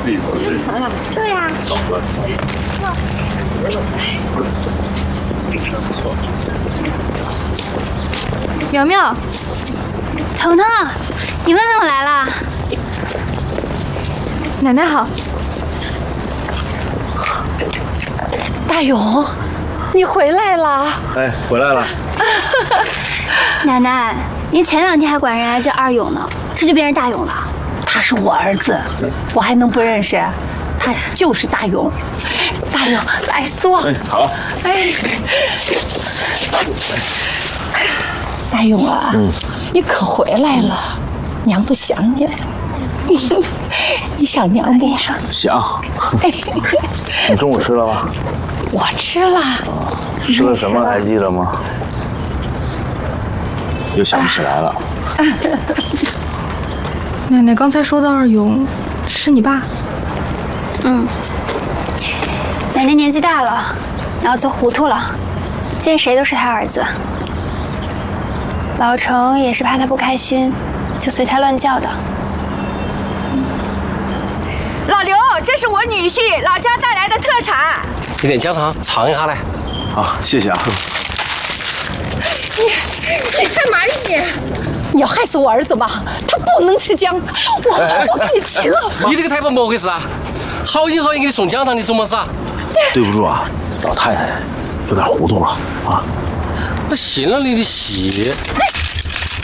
这样。 苗苗， 彤彤，你们怎么来了？ 奶奶好。 大勇，你回来了。 哎，回来了。 奶奶，您前2天还管人家叫二勇呢，这就变成大勇了。 他是我儿子，我还能不认识？他就是大勇。大勇，来坐。 哎，好。 哎，大勇啊，你可回来了，娘都想你了。你想娘不？ 想。你中午吃了吗？ 我吃了。 吃了什么还记得吗？又想不起来了。 奶奶刚才说的二勇是你爸？ 奶奶年纪大了，脑子糊涂了，见谁都是他儿子。老程也是怕他不开心，就随他乱叫的。 老刘，这是我女婿老家带来的特产， 一点姜糖尝一下来。 好，谢谢啊。 你干嘛呀你？你要害死我儿子吧？他不能吃姜，我给你吃了。 你这个太婆怎么回事啊？好心好意给你送姜糖，你做么事啊？ 对不住啊，老太太有点糊涂了啊。 我信了你的戏。